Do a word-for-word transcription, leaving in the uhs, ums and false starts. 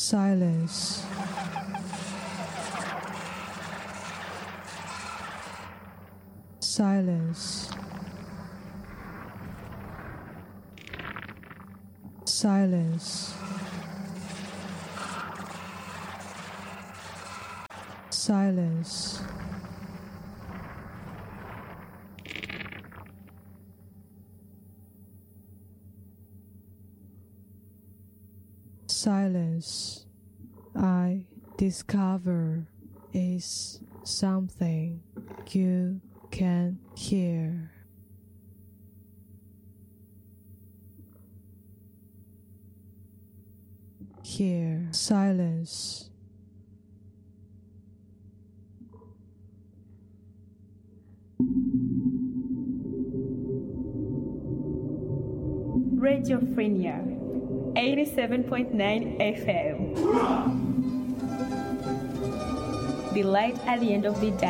Silence. Silence. Silence. Silence. Silence, I discover, is something you can hear. Hear. Silence. Radiophrenia, eighty-seven point nine F M. The light at the end of the day.